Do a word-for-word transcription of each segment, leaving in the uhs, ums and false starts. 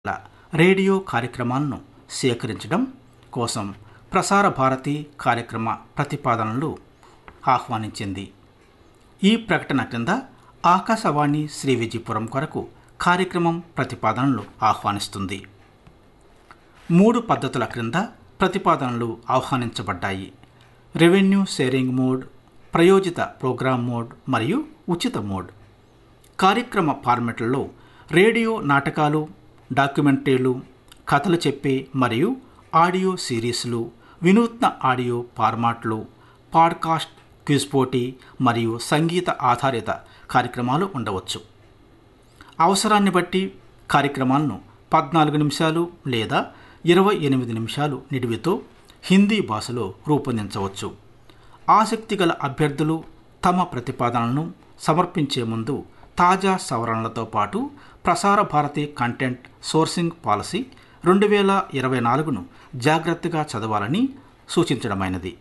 Radio కార్యక్రమాలను సేకరించడం కోసం ప్రసార భారతి కార్యక్రమ ప్రతిపాదనలు ఆహ్వానించింది. ఈ ప్రకటన క్రింద ఆకాశవాణి శ్రీ విజయపురం కొరకు కార్యక్రమం ప్రతిపాదనలు ఆహ్వానిస్తుంది. మూడు పద్ధతుల క్రింద ప్రతిపాదనలు ఆహ్వానించబడ్డాయి: revenue sharing mode, ప్రయోజిత programme mode మరియు ఉచిత మోడ్. కార్యక్రమ ఫార్మెట్లలో రేడియో నాటకాలు, డాక్యుమెంటరీలు, కథలు చెప్పే మరియు ఆడియో సిరీస్లు, వినూత్న ఆడియో ఫార్మాట్లు, పాడ్కాస్ట్, క్విజ్ పోటీ మరియు సంగీత ఆధారిత కార్యక్రమాలు ఉండవచ్చు. అవసరాన్ని బట్టి కార్యక్రమాలను పద్నాలుగు నిమిషాలు లేదా ఇరవై ఎనిమిది నిమిషాలు నిడివితో హిందీ భాషలో రూపొందించవచ్చు. ఆసక్తి గల అభ్యర్థులు తమ ప్రతిపాదనలను సమర్పించే ముందు తాజా సవరణలతో పాటు Prasar Bharati content sourcing policy రెండు వేల ఇరవై నాలుగును జాగ్రత్తగా చదవాలని సూచించడమైనది.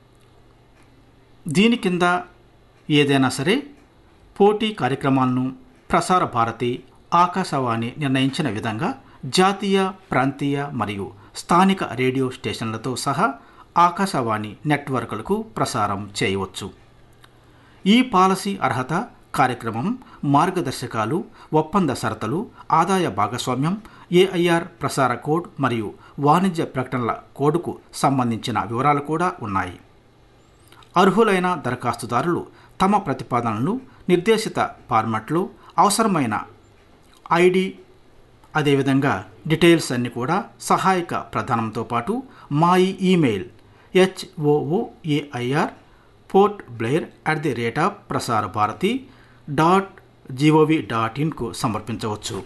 దీని కింద ఏదైనా సరే పోటీ కార్యక్రమాలను ప్రసార భారతి, ఆకాశవాణి నిర్ణయించిన విధంగా జాతీయ, ప్రాంతీయ మరియు స్థానిక రేడియో స్టేషన్లతో సహా ఆకాశవాణి నెట్వర్క్లకు ప్రసారం చేయవచ్చు. ఈ పాలసీ అర్హత కార్యక్రమం మార్గదర్శకాలు, ఒప్పంద షరతులు, ఆదాయ భాగస్వామ్యం, ఏఐఆర్ ప్రసార కోడ్ మరియు వాణిజ్య ప్రకటనల కోడ్కు సంబంధించిన వివరాలు కూడా ఉన్నాయి. అర్హులైన దరఖాస్తుదారులు తమ ప్రతిపాదనలను నిర్దేశిత ఫార్మాట్లో అవసరమైన ఐడి, అదేవిధంగా డీటెయిల్స్ అన్నీ కూడా సహాయక ప్రధానంతో పాటు మా email హెచ్ఓఓఏఐఆర్ port Blair at the rate of Prasar Bharati dot GOV dot ఇన్కు సమర్పించవచ్చు.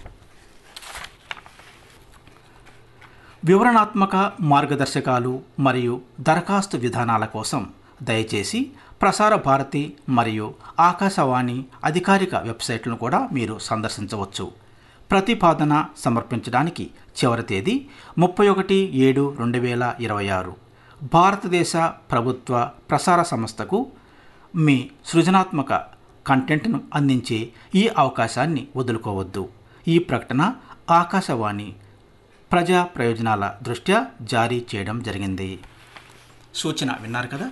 వివరణాత్మక మార్గదర్శకాలు మరియు దరఖాస్తు విధానాల కోసం దయచేసి ప్రసార భారతి మరియు ఆకాశవాణి అధికారిక వెబ్సైట్లను కూడా మీరు సందర్శించవచ్చు. ప్రతిపాదన సమర్పించడానికి చివరి తేదీ ముప్పై ఒకటి ఏడు రెండు వేల ఇరవై ఆరు. భారతదేశ ప్రభుత్వ ప్రసార సంస్థకు మీ సృజనాత్మక కంటెంట్ను అందించే ఈ అవకాశాన్ని వదులుకోవద్దు. ఈ ప్రకటన ఆకాశవాణి ప్రజా ప్రయోజనాల దృష్ట్యా జారీ చేయడం జరిగింది. సూచన విన్నారు కదా.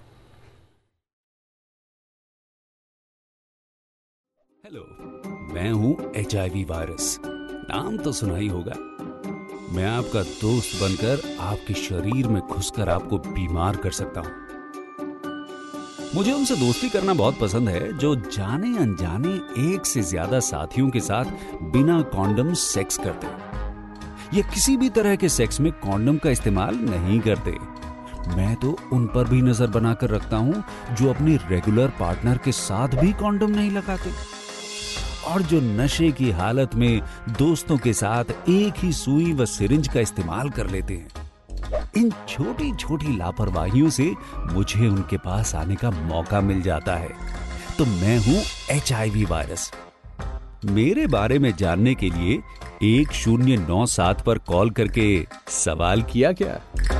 हेलो, मैं हूं एचआईवी वायरस. नाम तो सुना ही होगा. मैं आपका दोस्त बनकर आपके शरीर में घुसकर आपको बीमार कर सकता हूं. मुझे उनसे दोस्ती करना बहुत पसंद है जो जाने अनजाने एक से ज्यादा साथियों के साथ बिना कॉन्डम सेक्स करते हैं या किसी भी तरह के सेक्स में कॉन्डम का इस्तेमाल नहीं करते. मैं तो उन पर भी नजर बनाकर रखता हूं जो अपने रेगुलर पार्टनर के साथ भी कॉन्डम नहीं लगाते और जो नशे की हालत में दोस्तों के साथ एक ही सुई व सिरिंज का इस्तेमाल कर लेते हैं. इन छोटी छोटी लापरवाहियों से मुझे उनके पास आने का मौका मिल जाता है. तो मैं हूं एचआईवी वायरस. मेरे बारे में जानने के लिए एक शून्य नौ सात पर कॉल करके सवाल किया क्या?